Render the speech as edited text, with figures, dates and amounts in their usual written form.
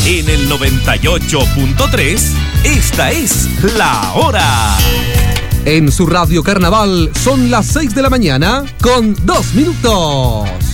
En el 98.3, esta es La Hora. En su radio Carnaval son las 6 de la mañana con 2 minutos.